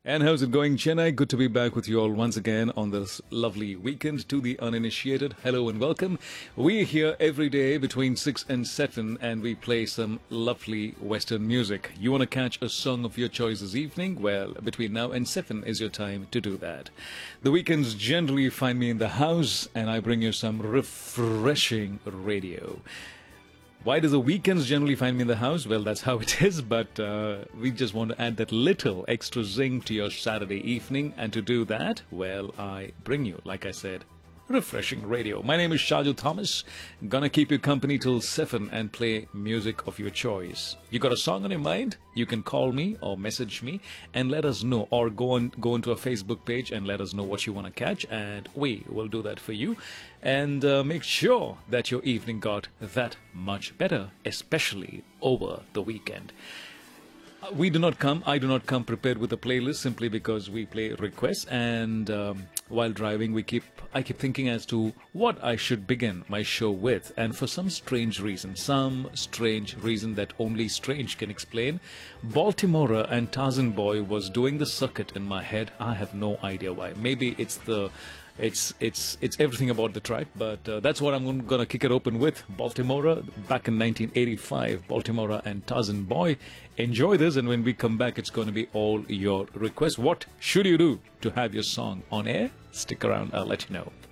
And how's it going, Chennai? Good to be back with you all once again on this lovely weekend. To the uninitiated, hello and welcome. We're here every day between 6 and 7 and we play some lovely Western music. You want to catch a song of your choice this evening? Well, between now and 7 is your time to do that. The weekends generally find me in the house and I bring you some refreshing radio. Why does the weekends generally find me in the house? Well, that's how it is, but we just want to add that little extra zing to your Saturday evening. And to do that, well, I bring you, like I said, refreshing radio. My name is Shajul Thomas. Gonna keep you company till 7 and play music of your choice. You got a song on your mind? You can call me or message me and let us know, or go into our Facebook page and let us know what you want to catch, and we will do that for you and make sure that your evening got that much better, especially over the weekend. I do not come prepared with a playlist simply because we play requests, and while driving I keep thinking as to what I should begin my show with, and for some strange reason that only strange can explain, Baltimore and Tarzan Boy was doing the circuit in my head. I have no idea why. Maybe it's everything about the track, but that's what I'm going to kick it open with. Baltimore, back in 1985, Baltimore and Tarzan Boy. Enjoy this, and when we come back, it's going to be all your requests. What should you do to have your song on air? Stick around, I'll let you know.